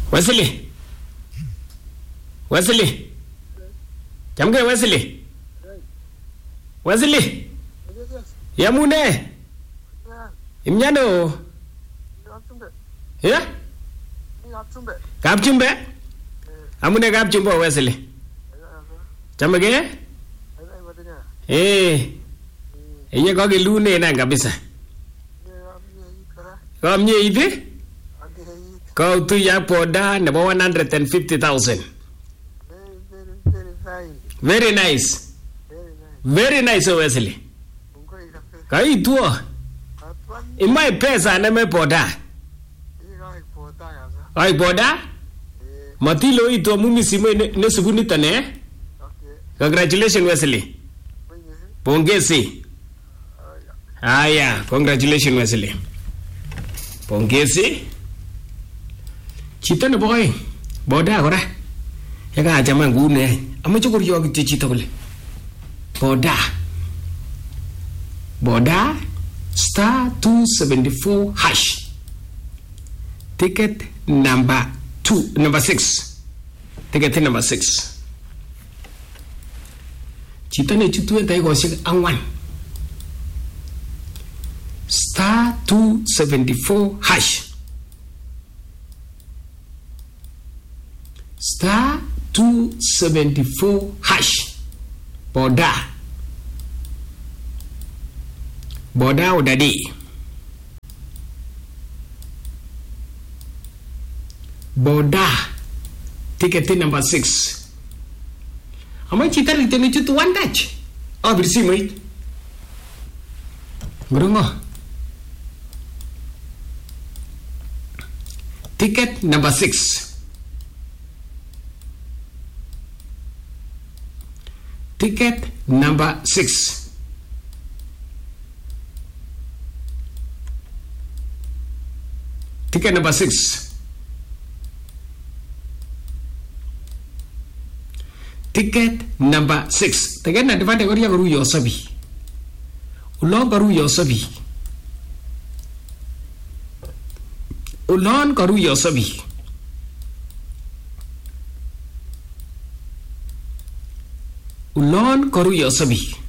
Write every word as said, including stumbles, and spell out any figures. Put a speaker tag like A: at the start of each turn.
A: Wesley. Wesley. Chamge Wesley. Wesley. Yamune. Imnyano. Yeah? Kapchumbe. Amune kapchumbe Wesley. Chamge? Eh. Iye ko kilune na kabisa. Ko mye ipi? Ko tu ya poda nebo one hundred fifty thousand. Very nice. Very nice Wesley. Kai tuo. Imai pesa na me poda. Ai poda? Matilo ito mumi simo ne subunita ne? Congratulations Wesley. Pongezi. Aya, congratulations Wesley. Pongezi. Chito ne boy. Boda kora. Yaka chama ngune. Amache kuryo kityo chito kole. Boda. Boda star two seventy-four hash. Ticket number two, number six. Ticket number six. Chito ne chitu entai koshik angwan. Star two seventy-four hash. Star two seventy-four hash. Boda. Boda udadi. Boda. Ticket number six. Amai cita riteni cutu one touch. Oh bersih mai. Berungo. Ticket number six. Ticket number six. Ticket number six. Ticket number six. Ticket na divide kori garu yo sabi. Ulon garu yo sabi. Ulon garu yo sabi. Ulon garu yo sabi.